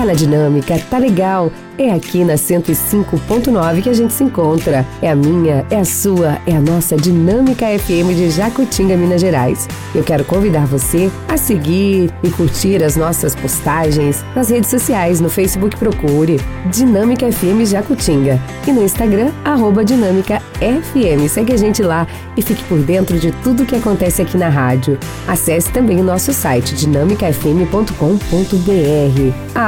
Tá na Dinâmica, tá legal. É aqui na 105.9 que a gente se encontra. É a minha, é a sua, é a nossa Dinâmica FM de Jacutinga, Minas Gerais. Eu quero convidar você a seguir e curtir as nossas postagens nas redes sociais. No Facebook procure Dinâmica FM Jacutinga e no Instagram @Dinâmica FM. Segue a gente lá e fique por dentro de tudo que acontece aqui na rádio. Acesse também o nosso site dinamicafm.com.br.